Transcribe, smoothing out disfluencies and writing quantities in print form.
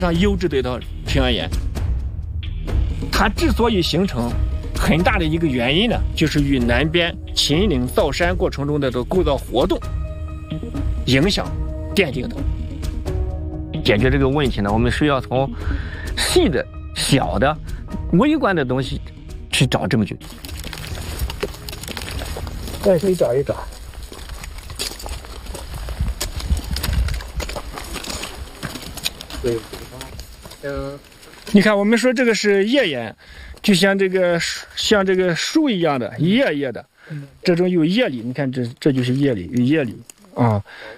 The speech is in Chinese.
上优质的平安岩。它之所以形成很大的一个原因呢，就是与南边秦岭造山过程中的这个构造活动影响奠定的。 解决这个问题呢，我们需要从细的、小的、微观的东西去找证据。 可以找一找。 对， 你看，我们说这个是叶岩，就像这个树一样的，一叶一叶的，这种有叶里，你看这就是叶里，有叶里啊。